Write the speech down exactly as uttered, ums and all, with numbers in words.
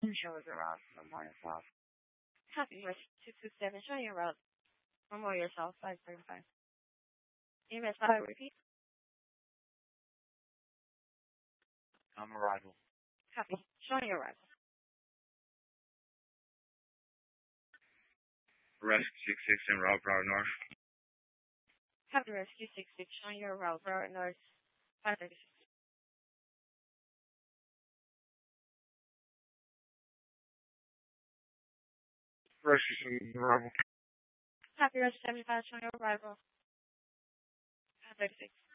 Shows around Memorial South. Happy West two two seven, showing your route. Memorial South five thirty five. U S five, repeat. On arrival. Copy. Showing your arrival. Rescue six six en route, route north. Copy Rescue six six, showing your route, route north five thirty six. Rescue seven en arrival. Copy Rescue seventy five, showing your arrival five thirty six.